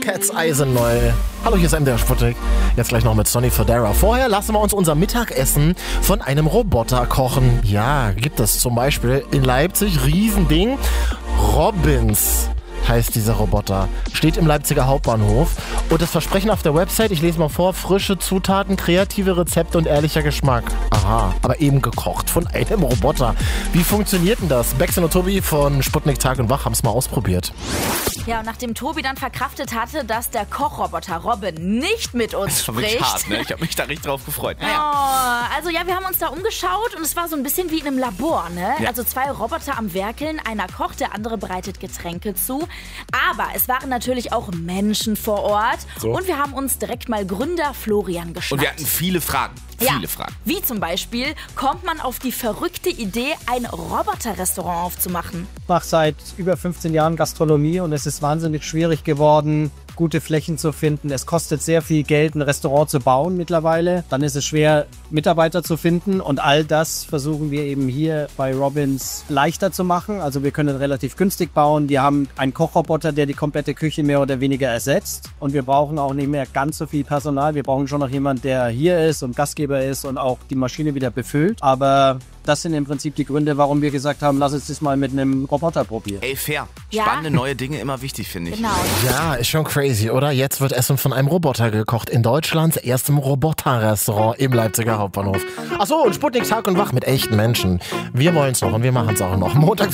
Cat's Eyes sind neu. Hallo, hier ist MDR Sputnik. Jetzt gleich noch mit Sonny Fodera. Vorher lassen wir uns unser Mittagessen von einem Roboter kochen. Ja, gibt es zum Beispiel in Leipzig, Riesending, Robins heißt dieser Roboter. Steht im Leipziger Hauptbahnhof. Und das Versprechen auf der Website, ich lese mal vor, frische Zutaten, kreative Rezepte und ehrlicher Geschmack. Aha, aber eben gekocht von einem Roboter. Wie funktioniert denn das? Bex und Tobi von Sputnik Tag und Wach haben es mal ausprobiert. Ja, und nachdem Tobi dann verkraftet hatte, dass der Kochroboter Robin nicht mit uns Das war spricht. wirklich hart, ne? Ich habe mich da richtig drauf gefreut. Also ja, wir haben uns da umgeschaut und es war so ein bisschen wie in einem Labor, ne? Ja. Also 2 Roboter am Werkeln, einer kocht, der andere bereitet Getränke zu. Aber es waren natürlich auch Menschen vor Ort und wir haben uns direkt mal Gründer Florian geschnappt. Und wir hatten viele Fragen. Viele Fragen. Wie zum Beispiel, kommt man auf die verrückte Idee, ein Roboterrestaurant aufzumachen? Ich mache seit über 15 Jahren Gastronomie und es ist wahnsinnig schwierig geworden, gute Flächen zu finden. Es kostet sehr viel Geld, ein Restaurant zu bauen mittlerweile. Dann ist es schwer, Mitarbeiter zu finden und all das versuchen wir eben hier bei Robins leichter zu machen. Also wir können relativ günstig bauen. Wir haben einen Kochroboter, der die komplette Küche mehr oder weniger ersetzt und wir brauchen auch nicht mehr ganz so viel Personal. Wir brauchen schon noch jemanden, der hier ist und Gastgeber ist und auch die Maschine wieder befüllt. Aber das sind im Prinzip die Gründe, warum wir gesagt haben, lass uns das mal mit einem Roboter probieren. Ey, fair. Ja. Spannende neue Dinge, immer wichtig, finde ich. Genau. Ja, ist schon crazy, oder? Jetzt wird Essen von einem Roboter gekocht. In Deutschlands erstem Roboterrestaurant im Leipziger Hauptbahnhof. Achso, und Sputnik Tag und Wach mit echten Menschen. Wir wollen's noch und wir machen's auch noch. Montag